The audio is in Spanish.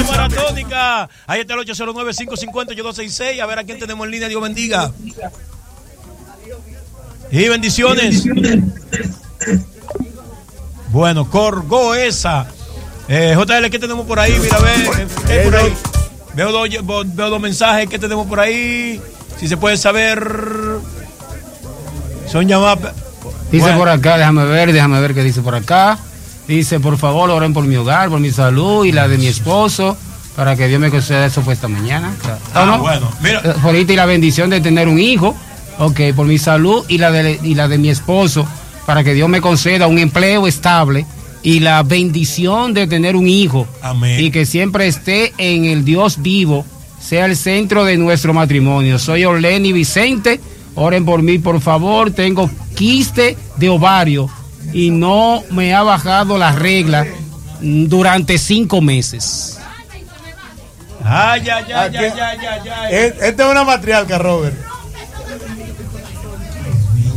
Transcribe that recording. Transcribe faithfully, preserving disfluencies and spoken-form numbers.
Noche maratónica. Ahí está el ocho cero nueve, cinco cinco cero, ocho dos seis seis. A ver a quién tenemos en línea. Dios bendiga. Y bendiciones. Bueno, corgó esa. Eh, J L, ¿qué tenemos por ahí? Mira, ve, ¿qué hay por ahí? Veo dos, veo dos mensajes. ¿Qué tenemos por ahí? Si se puede saber. Son llamadas. Dice bueno. por acá, déjame ver, déjame ver qué dice por acá. Dice, por favor, oren por mi hogar, por mi salud y la de mi esposo, para que Dios me conceda. Eso fue esta mañana. Ah, ¿no? bueno, mira. Por ahorita y la bendición de tener un hijo. Ok, por mi salud y la de, y la de mi esposo, para que Dios me conceda un empleo estable y la bendición de tener un hijo. Amén. Y que siempre esté en el Dios vivo, sea el centro de nuestro matrimonio. Soy Orleni Vicente, oren por mí, por favor. Tengo quiste de ovario y no me ha bajado la regla durante cinco meses. Ay, ay, ay, ay, ay, ay, ay. Esta es una matriarca, Robert.